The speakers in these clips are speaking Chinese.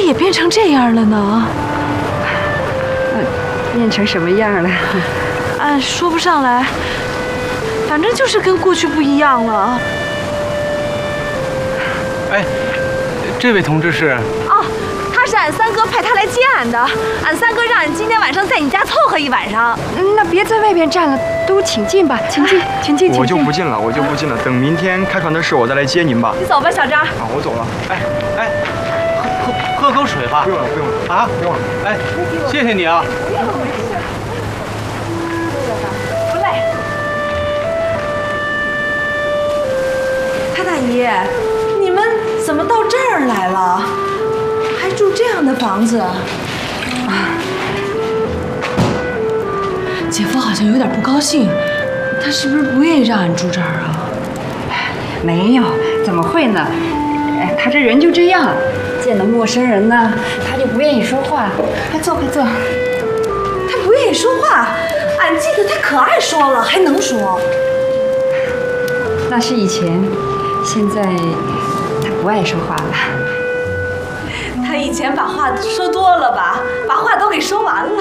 也变成这样了呢？ 变成什么样了？ 说不上来，反正就是跟过去不一样了。 哎，这位同志是？ 哦，他是俺三哥派他来接俺的。俺三哥让俺今天晚上在你家凑合一晚上。 那别在外边站了，都请进吧，请进，请进。 我就不进了，我就不进了。等明天开船的事，我再来接您吧。 你走吧，小张。 啊，我走了。 哎，喝口水吧。 不用了，不用了。 啊， 不用了。 哎，谢谢你啊。 不累。潘大姨，你们怎么到这儿来了？还住这样的房子？姐夫好像有点不高兴，他是不是不愿意让俺住这儿啊？ 没有，怎么会呢？他这人就这样，见到陌生人呢，他就不愿意说话。快坐，快坐。 他不愿意说话，俺记得他可爱说了，还能说。 那是以前，现在他不爱说话了。 他以前把话说多了吧，把话都给说完了。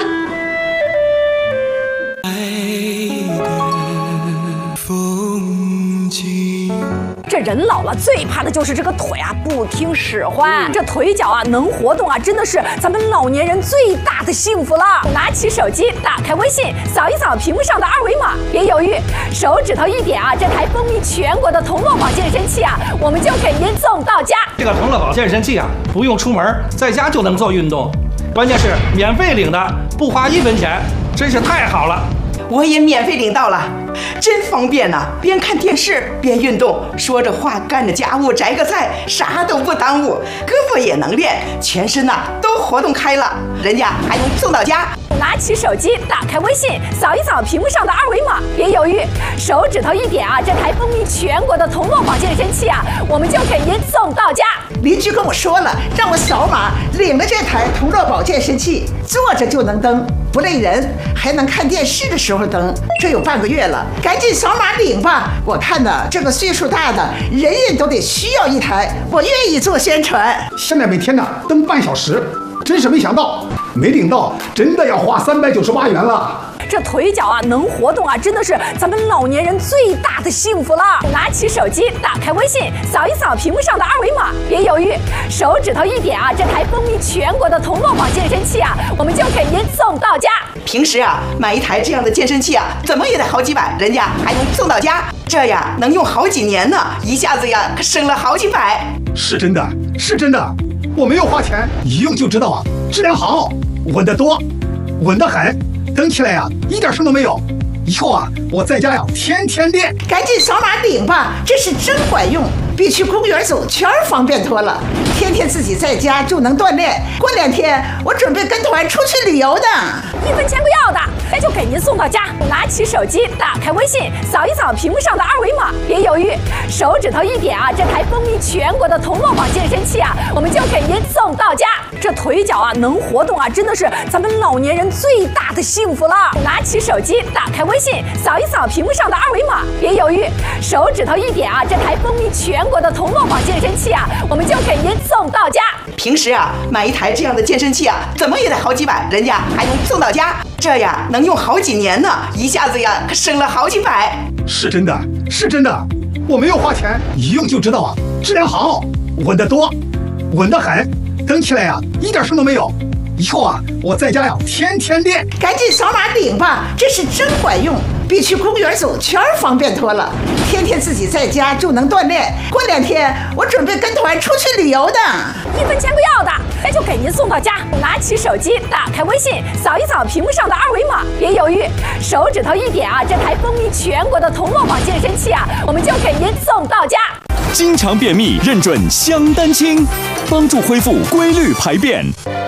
这人老了最怕的就是这个腿啊不听使唤，这腿脚啊能活动啊，真的是咱们老年人最大的幸福了。拿起手机，打开微信，扫一扫屏幕上的二维码，别犹豫，手指头一点啊，这台风靡全国的同乐宝健身器啊，我们就给您送到家。 这个同乐宝健身器啊，不用出门，在家就能做运动，关键是免费领的，不花1分钱，真是太好了。 我也免费领到了，真方便呐！边看电视边运动，说着话干着家务，摘个菜，啥都不耽误，胳膊也能练，全身呐都活动开了，人家还能送到家。 拿起手机，打开微信，扫一扫屏幕上的二维码，别犹豫，手指头一点啊，这台风靡全国的同乐宝健身器啊，我们就给您送到家。 邻居跟我说了，让我扫码领了这台同乐宝健身器，坐着就能蹬，不累人，还能看电视的时候蹬。这有半个月了，赶紧扫码领吧！我看呢，这个岁数大的人人都得需要一台，我愿意做宣传。 现在每天呢蹬半小时，真是没想到，没领到真的要花398元了。 这腿脚啊能活动啊，真的是咱们老年人最大的幸福了。拿起手机，打开微信，扫一扫屏幕上的二维码，别犹豫，手指头一点啊，这台风靡全国的同乐宝健身器啊，我们就给您送到家。 平时啊买一台这样的健身器啊，怎么也得好几百，人家还能送到家，这呀能用好几年呢，一下子呀可省了好几百。 是真的，是真的，我没有花钱，一用就知道啊，质量好，稳得多，稳得很。蹬起来呀，一点声都没有。以后啊，我在家呀，天天练。 赶紧扫码领吧，这是真管用，比去公园走圈方便多了。天天自己在家就能锻炼。过2天我准备跟团出去旅游的 ，1分钱不要的，那就给您送到家。拿起手机，打开微信，扫一扫屏幕上的二维码，别犹豫，手指头一点啊，这台风靡全国的同乐宝健身器啊，我们就给您送到家。这腿脚啊能活动啊，真的是咱们老年人最大的幸福了。拿起手机，打开微信，扫一扫屏幕上的二维码，别犹豫，手指头一点啊，这台风靡全国的同乐宝健身器啊，我们就给您送到家。 平时啊买一台这样的健身器啊，怎么也得好几百，人家还能送到家，这呀能用好几年呢，一下子呀可省了好几百。 是真的，是真的，我没有花钱，一用就知道啊，质量好，稳得多，稳得很。蹬起来呀，一点声都没有。以后啊，我在家呀，天天练。 赶紧扫码领吧，这是真管用，比去公园走圈方便多了。天天自己在家就能锻炼。过2天我准备跟团出去旅游的 ，1分钱不要的，那就给您送到家。拿起手机，打开微信，扫一扫屏幕上的二维码，别犹豫，手指头一点啊，这台风靡全国的同乐宝健身器啊，我们就给您送到家。 经常便秘，认准香丹清，帮助恢复规律排便。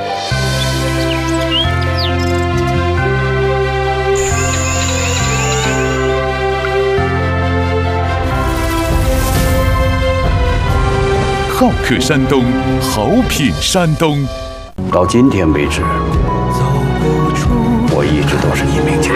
好客山东，好品山东。 到今天为止，我一直都是一名警